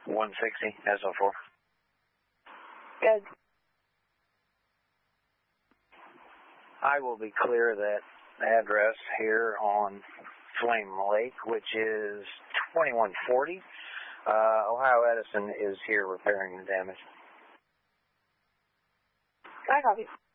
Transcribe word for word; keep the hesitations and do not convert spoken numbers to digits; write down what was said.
one sixty, S O four. Good. I will be clear that address here on Flame Lake, which is twenty-one forty. Uh, Ohio Edison is here repairing the damage. I copy.